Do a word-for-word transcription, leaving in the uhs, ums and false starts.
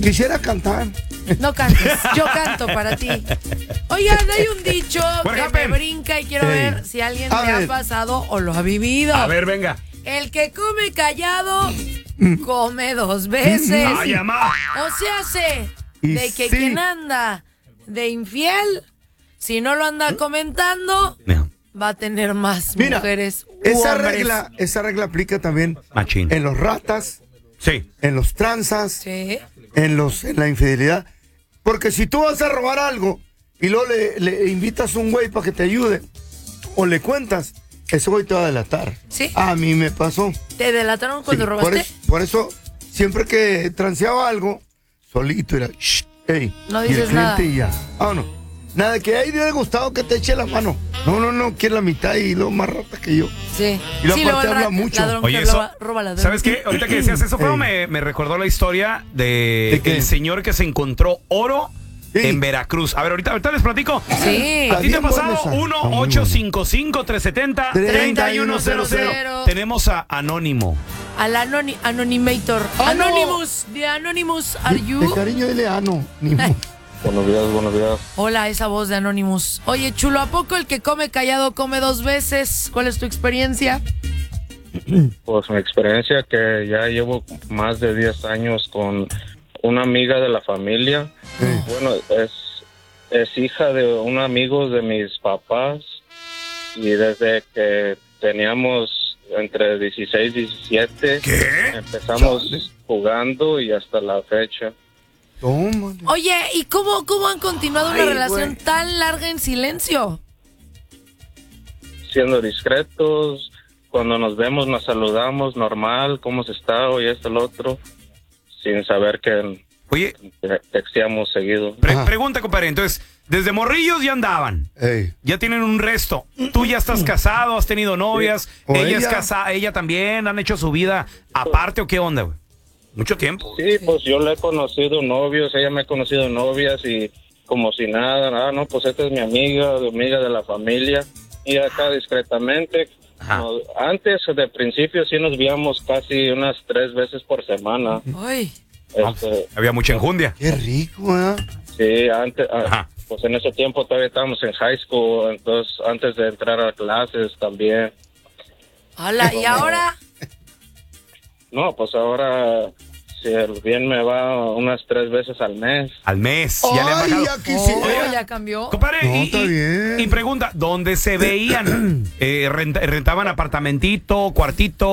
Quisiera cantar. No cantes, yo canto para ti. Oigan, hay un dicho What que happened? me brinca y quiero Hey. ver si alguien A le ver. ha pasado o lo ha vivido. A ver, venga. El que come callado, come dos veces. Ay, mamá. O se hace Y de que sí. quien anda de infiel, si no lo anda comentando, No. va a tener más Mira, mujeres. u esa hombres. regla, esa regla aplica también Machín. en los ratas, Sí. en los tranzas, Sí. en los en la infidelidad. Porque si tú vas a robar algo y luego le, le invitas a un güey para que te ayude o le cuentas, ese güey te va a delatar. Sí. A mí me pasó. ¿Te delataron cuando Sí, robaste? Por eso, por eso, siempre que transeaba algo, solito era, shh, ey, No y dices el cliente nada. y ya. Ah, no. Nada, que ahí le gustado que te eche la mano. No, no, no, quiere la mitad y luego más rata que yo. Sí. Y luego sí, aparte luego el habla ra- mucho. ladrón Oye, que eso, roba, roba ladrón. ¿sabes qué? Ahorita que decías eso, fue, Ey. me, me recordó la historia de, ¿De qué? el señor que se encontró oro Sí. en Veracruz. A ver, ahorita, ahorita les platico. Sí. ¿A ti te ha Está bien buena pasado? esa. uno Está muy ocho cinco cinco, tres siete cero, tres uno cero cero. Tenemos a Anónimo. Al anoni- Anonimator. Ah, no. Anonymous. De Anonymous, are De, you? de cariño dile ano. Ni mo- Buenos días, buenos días. Hola, esa voz de Anonymous. Oye, chulo, ¿a poco el que come callado come dos veces? ¿Cuál es tu experiencia? Pues mi experiencia que ya llevo más de diez años con una amiga de la familia. Bueno, es, es hija de un amigo de mis papás y desde que teníamos entre dieciséis y diecisiete ¿Qué? empezamos Chale. jugando y hasta la fecha. Tómale. Oye, ¿y cómo, cómo han continuado una Ay, relación güey. tan larga en silencio? Siendo discretos, cuando nos vemos nos saludamos normal, cómo has estado y esto, lo otro, sin saber que Oye, te- texteamos seguido. pre- Ajá. pregunta, compadre. Entonces, desde morrillos ya andaban. Ey. Ya tienen un resto. Tú ya estás casado, has tenido novias. O Ella, es ella. casada, ella también. ¿Han hecho su vida aparte o qué onda, güey? Mucho tiempo. Sí, pues yo le he conocido novios, ella me ha conocido novias y como si nada, ah, no, pues esta es mi amiga, mi amiga de la familia. Y acá discretamente, Ajá. no, antes de principio sí nos veíamos casi unas tres veces por semana. Ay, Este, Había mucha enjundia. Qué rico, ¿eh? sí, antes, ah, Ajá. pues en ese tiempo todavía estábamos en high school, entonces antes de entrar a clases también. hola, ¿y ahora? No, pues ahora, si el bien me va unas tres veces al mes. Al mes. Ya le han Ay, bajado. ya quisiera. Oh, ya cambió. Compadre, No, y, está y- bien. y pregunta, ¿dónde se veían? Eh, renta- ¿Rentaban apartamentito, cuartito?